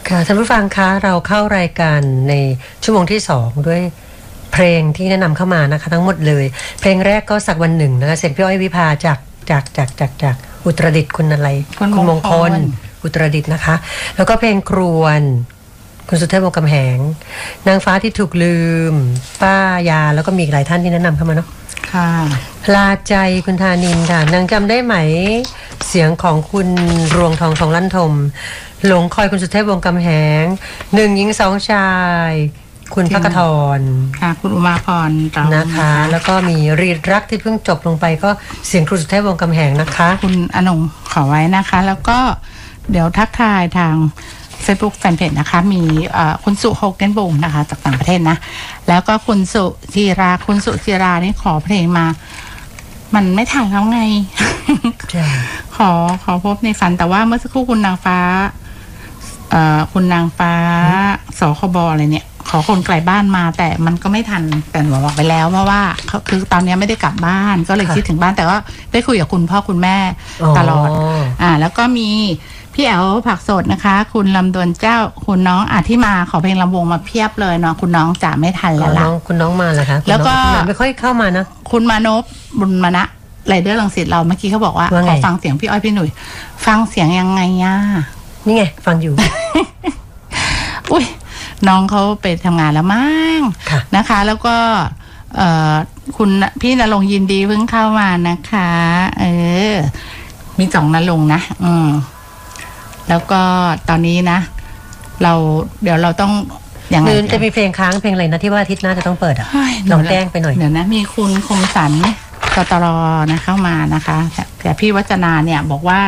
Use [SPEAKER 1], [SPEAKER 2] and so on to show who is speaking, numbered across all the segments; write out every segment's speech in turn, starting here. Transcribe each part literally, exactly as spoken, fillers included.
[SPEAKER 1] ค่ะท่านผู้ฟังคะเราเข้ารายการในชั่วโมงที่สองด้วยเพลงที่แนะนำเข้ามานะคะทั้งหมดเลยเพลงแรกก็สักวันหนึ่งนะคะเสียงพี่อ้อยวิภาจากจากจากจากจากอุตรดิตถ์คุณอะไรคุณมงคลอุตรดิตถ์นะคะแล้วก็เพลงครวนคุณสุเทพวงศ์กำแหงนางฟ้าที่ถูกลืมป้ายาแล้วก็มีอีกหลายท่านที่แนะนำเข้ามาเนาะ
[SPEAKER 2] ค่ะ
[SPEAKER 1] ลาใจคุณธานินค่ะนางจำได้ไหมเสียงของคุณรวงทองทองลั่นทมหลงคอยคุณสุเทพวงศ์กำแหงหนึ่งหญิงสองชายคุณภคทร
[SPEAKER 2] ค่ะคุณอุมาพร
[SPEAKER 1] นะคะแล้วก็มีรีดรักที่เพิ่งจบลงไปก็เสียงครูสุเทพวงศ์กำแหงนะคะ
[SPEAKER 2] คุณอนงขอไว้นะคะแล้วก็เดี๋ยวทักทายทาง Facebook Fanpage นะคะมีคุณสุโฮเกนบุงนะคะจากต่างประเทศนะแล้วก็คุณสุธีราคุณสุธีรานี่ขอเพลงมามันไม่ทันแล้วไง ขอขอพบในฝันแต่ว่าเมื่อสักครู่คุณนางฟ้าเอ่อคุณนางฟ้าสคบอะไรเนี่ยขอคนไกลบ้านมาแต่มันก็ไม่ทันแต่หนูบอกไปแล้วเพราะว่าคือตอนนี้ไม่ได้กลับบ้านก็เลยคิดถึงบ้านแต่ว่าได้คุยกับคุณพ่อคุณแม่ตลอดอ่าแล้วก็มีพี่แอ๋วผักสดนะคะคุณลำดวนเจ้าคุณน้องอาที่มาขอเพลงลำวงมาเพียบเลยเนาะคุณน้องจะไม่ทันแล้วล่ะ
[SPEAKER 1] คุณน้องมาแล้วคะ
[SPEAKER 2] แล้วก็
[SPEAKER 1] ไม่ค่อยเข้ามานะ
[SPEAKER 2] คุณมานพบุญมณะไรเดอร์ลังสิตเราเมื่อกี้เขาบอกว่าขอฟังเสียงพี่อ้อยพี่หนุ่ยฟังเสียงยังไงย่า
[SPEAKER 1] นี่ไงฟังอยู่
[SPEAKER 2] อุ้ยน้องเขาไปทำงานแล้วมั้งนะคะ แล้วก็เอ่อคุณพี่ณรงค์ยินดีเพิ่งเข้ามานะคะเออมีสองณรงค์นะอืมแล้วก็ตอนนี้นะเราเดี๋ยวเราต้อง
[SPEAKER 1] อย่างไรจะมีเพลงค้างเพลงอะไรนะที่ว่าอาทิตย์หน้าจะต้องเปิดอ่ะลองแจ้งไปหน่อย
[SPEAKER 2] เดี๋ยวนะมีคุณคมสันกตรนะเข้ามานะคะแต่พี่วัจนาเนี่ยบอกว่า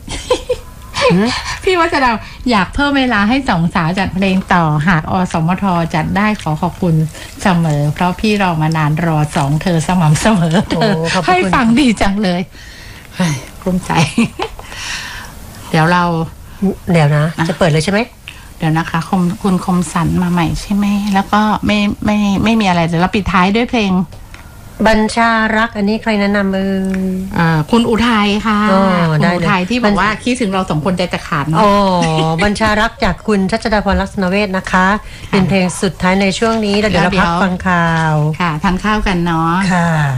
[SPEAKER 2] พี่วัจนาอยากเพิ่มเวลาให้สองสาวจัดเพลงต่อหากอสมทจัดได้ขอขอบคุณเสมอเพราะพี่รอมานานรอสองเธอสม่ำเสมอเธอให้ฟังดีจังเลยกลุ้มใจ เดี๋ยวเรา
[SPEAKER 1] เดี๋ยวนะจะเปิดเลยใช่ไหม
[SPEAKER 2] เดี๋ยวนะคะคมคุณคมสันมาใหม่ใช่ไหมแล้วก็ไม่ไม่ไม่มีอะไรเดี๋ยวเราปิดท้ายด้วยเพลง
[SPEAKER 1] บัญชารักอันนี้ใครแนะนำเอ
[SPEAKER 2] อคุณอุทัยค่ะคุณอุทัยที่บอกว่าคิดถึงเราสองคนใจจะขาด
[SPEAKER 1] อ๋อบัญชารักจากคุณชัชดาพรลักษณเวชนะคะเป็นเพลงสุดท้ายในช่วงนี้แล้วเดี๋ยวเราพักฟังข่าว
[SPEAKER 2] ค่ะทานข้าวกันเนาะ
[SPEAKER 1] ค่ะ